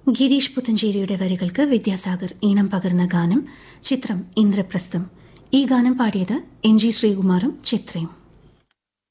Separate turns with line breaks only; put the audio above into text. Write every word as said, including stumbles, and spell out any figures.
ഗിരീഷ് പുത്തഞ്ചേരിയുടെ വരികൾക്ക് വിദ്യാസാഗർ ഈണം പകർന്ന ഗാനം. ചിത്രം ഇന്ദ്രപ്രസ്ഥം. ഈ ഗാനം പാടിയത് എം ജി ശ്രീകുമാറും ചിത്രയും.